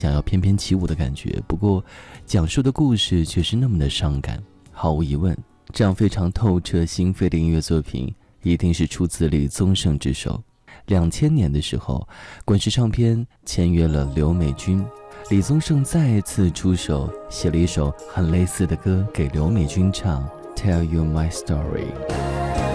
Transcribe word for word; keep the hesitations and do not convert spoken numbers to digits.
想要翩翩起舞的感觉，不过讲述的故事却是那么的伤感。毫无疑问，这样非常透彻心扉的音乐作品一定是出自李宗盛之手。两千年的时候，滚石唱片签约了刘美君，李宗盛再次出手，写了一首很类似的歌给刘美君唱， Tell You My Story。